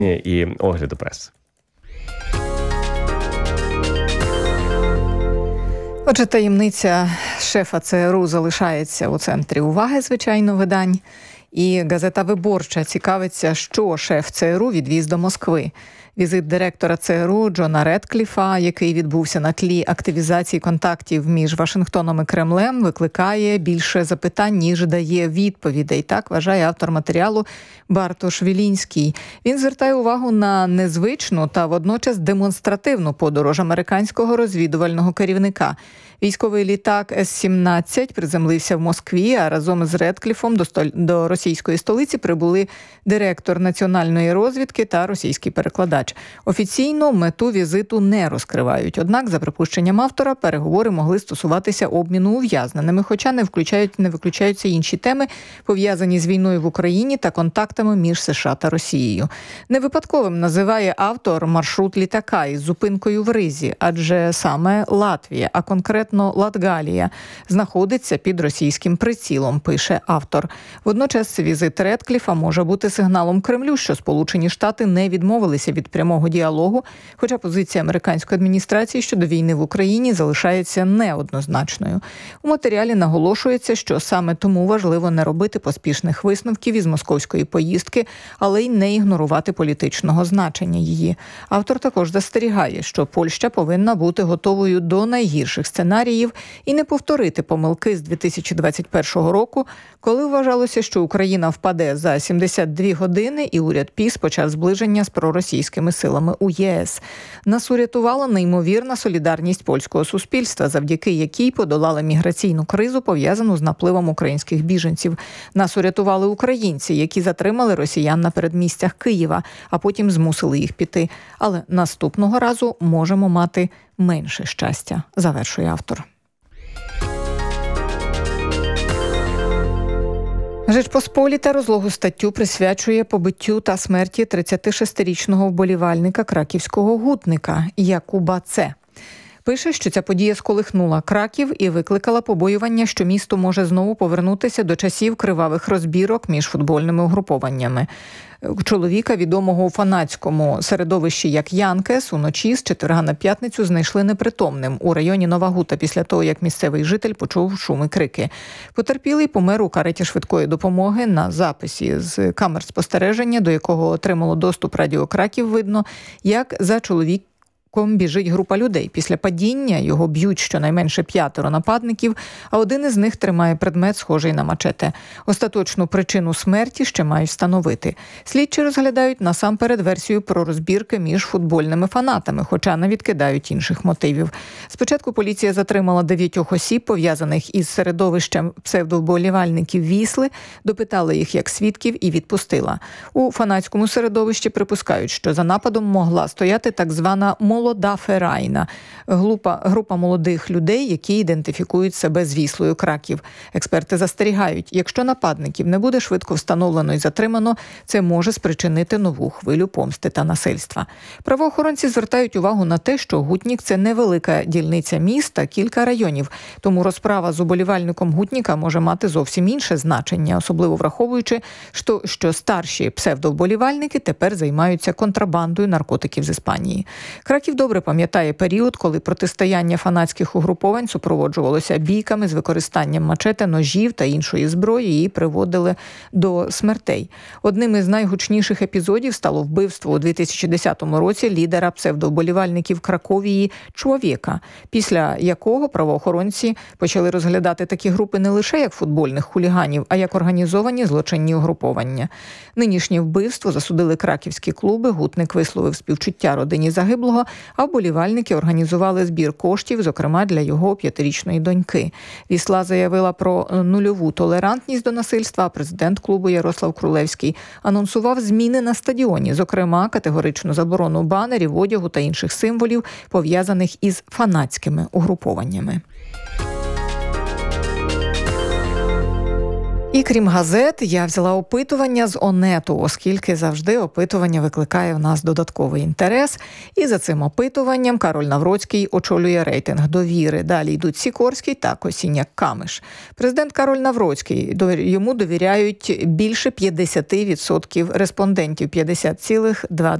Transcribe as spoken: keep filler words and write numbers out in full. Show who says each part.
Speaker 1: і огляду преси.
Speaker 2: Отже, таємниця шефа ЦРУ залишається у центрі уваги, звичайно, видань. І газета «Виборча» цікавиться, що шеф ЦРУ відвіз до Москви. Візит директора ЦРУ Джона Редкліфа, який відбувся на тлі активізації контактів між Вашингтоном і Кремлем, викликає більше запитань, ніж дає відповідей. Так вважає автор матеріалу Бартош Вілінський. Він звертає увагу на незвичну та водночас демонстративну подорож американського розвідувального керівника. Військовий літак Ес сімнадцять приземлився в Москві, а разом із Редкліфом до, столь... до російської столиці прибули директор національної розвідки та російський перекладач. Офіційно мету візиту не розкривають. Однак, за припущенням автора, переговори могли стосуватися обміну ув'язненими, хоча не включають, не виключаються інші теми, пов'язані з війною в Україні та контактами між США та Росією. Невипадковим називає автор маршрут літака із зупинкою в Ризі, адже саме Латвія, а конкретно Латгалія, знаходиться під російським прицілом, пише автор. Водночас візит Редкліфа може бути сигналом Кремлю, що Сполучені Штати не відмовилися від прямого діалогу, хоча позиція американської адміністрації щодо війни в Україні залишається неоднозначною. У матеріалі наголошується, що саме тому важливо не робити поспішних висновків із московської поїздки, але й не ігнорувати політичного значення її. Автор також застерігає, що Польща повинна бути готовою до найгірших сценаріїв і не повторити помилки з дві тисячі двадцять першого року, коли вважалося, що Україна впаде за сімдесят дві години і уряд ПіС почав зближення з проросійськими силами у ЄС. Нас урятувала неймовірна солідарність польського суспільства, завдяки якій подолали міграційну кризу, пов'язану з напливом українських біженців. Нас урятували українці, які затримали росіян на передмістях Києва, а потім змусили їх піти. Але наступного разу можемо мати менше щастя, завершує автор. Жечпосполіта розлогу статтю присвячує побиттю та смерті тридцятишестирічного вболівальника краківського гутника Якуба Це. Пише, що ця подія сколихнула Краків і викликала побоювання, що місто може знову повернутися до часів кривавих розбірок між футбольними угрупованнями. Чоловіка, відомого у фанатському середовищі як Янкес, уночі з четверга на п'ятницю знайшли непритомним у районі Нова Гута після того, як місцевий житель почув шум і крики. Потерпілий помер у кареті швидкої допомоги. На записі з камер спостереження, до якого отримало доступ Радіо Краків, видно, як за чоловік біжить група людей. Після падіння його б'ють щонайменше п'ятеро нападників, а один із них тримає предмет, схожий на мачете. Остаточну причину смерті ще мають встановити. Слідчі розглядають насамперед версію про розбірки між футбольними фанатами, хоча не відкидають інших мотивів. Спочатку поліція затримала дев'ятьох осіб, пов'язаних із середовищем псевдовболівальників Вісли, допитала їх як свідків і відпустила. У фанатському середовищі припускають, що за нападом могла стояти так звана молода ферайна – група, група молодих людей, які ідентифікують себе з Віслою Краків. Експерти застерігають, якщо нападників не буде швидко встановлено і затримано, це може спричинити нову хвилю помсти та насильства. Правоохоронці звертають увагу на те, що Гутнік – це невелика дільниця міста, кілька районів. Тому розправа з уболівальником Гутніка може мати зовсім інше значення, особливо враховуючи, що, що старші псевдовболівальники тепер займаються контрабандою наркотиків з Іспанії. Краків добре пам'ятає період, коли протистояння фанатських угруповань супроводжувалося бійками з використанням мачете, ножів та іншої зброї і приводили до смертей. Одним із найгучніших епізодів стало вбивство у дві тисячі десятому році лідера псевдовболівальників Краковії Чоловіка, після якого правоохоронці почали розглядати такі групи не лише як футбольних хуліганів, а як організовані злочинні угруповання. Нинішнє вбивство засудили краківські клуби, Гутник висловив співчуття родині загиблого, а вболівальники організували збір коштів, зокрема для його п'ятирічної доньки. Вісла заявила про нульову толерантність до насильства, а президент клубу Ярослав Крулевський анонсував зміни на стадіоні, зокрема категоричну заборону банерів, одягу та інших символів, пов'язаних із фанатськими угрупованнями. І крім газет, я взяла опитування з Онету, оскільки завжди опитування викликає в нас додатковий інтерес. І за цим опитуванням Кароль Навроцький очолює рейтинг довіри. Далі йдуть Сікорський та Косіняк-Камиш. Президент Кароль Навроцький, йому довіряють більше п'ятдесят відсотків респондентів, п'ятдесят цілих два